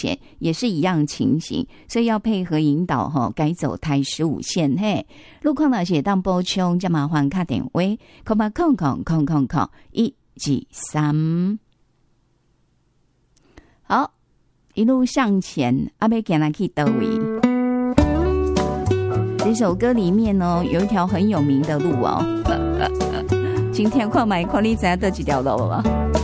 前，也是一样情形，所以要配合引导改走台15线嘿。路况呢是当补充，就麻烦打电话080000123。好，一路向前，要行哪去倒位？这首歌里面呢，有一条很有名的路哦，请听看卖，看你知道这几条路吗？